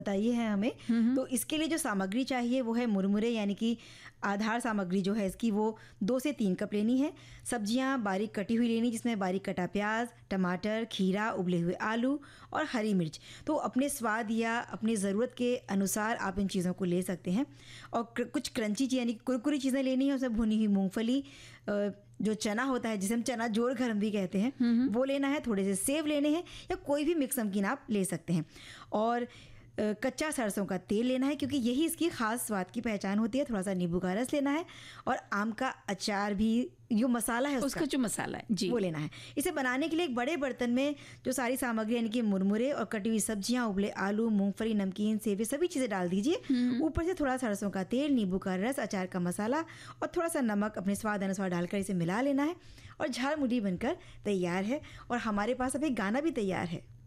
बताइए है हमें। तो इसके लिए जो सामग्री चाहिए वो है मुरमुरे, यानी कि आधार सामग्री जो है इसकी वो 2 से 3 कप लेनी है। सब्जियां बारीक कटी हुई लेनी, जिसमें बारीक कटा प्याज, टमाटर, खीरा, उबले हुए आलू और हरी मिर्च। तो अपने स्वाद या अपनी ज़रूरत के अनुसार आप इन चीज़ों को ले सकते हैं। और कुछ क्रंची यानी कुरकुरी चीज़ें लेनी है, उसमें भुनी हुई मूंगफली, जो चना होता है जिसे हम चना जोड़ घर भी कहते हैं, वो लेना है। थोड़े से सेव लेने हैं या कोई भी मिक्स नमकीन आप ले सकते हैं। और कच्चा सरसों का तेल लेना है, क्योंकि यही इसकी खास स्वाद की पहचान होती है। थोड़ा सा नींबू का रस लेना है और आम का अचार भी, जो मसाला है उसका जो मसाला है जी, वो लेना है। इसे बनाने के लिए एक बड़े बर्तन में जो सारी सामग्री यानी कि मुरमुरे और कटी हुई सब्जियां, उबले आलू, मूंगफली, नमकीन, सेव, ये सभी चीज़ें डाल दीजिए। ऊपर से थोड़ा सरसों का तेल, नींबू का रस, अचार का मसाला और थोड़ा सा नमक अपने स्वाद अनुसार डालकर इसे मिला लेना है और झालमुड़ी बनकर तैयार है। और हमारे पास अभी गाना भी तैयार है।